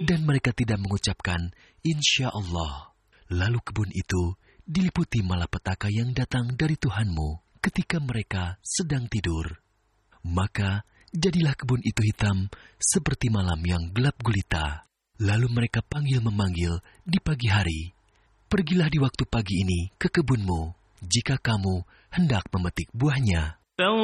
dan mereka tidak mengucapkan insya Allah. Lalu kebun itu diliputi malapetaka yang datang dari Tuhanmu ketika mereka sedang tidur. Maka jadilah kebun itu hitam seperti malam yang gelap gulita. Lalu mereka panggil-memanggil di pagi hari. Pergilah di waktu pagi ini ke kebunmu, jika kamu hendak memetik buahnya.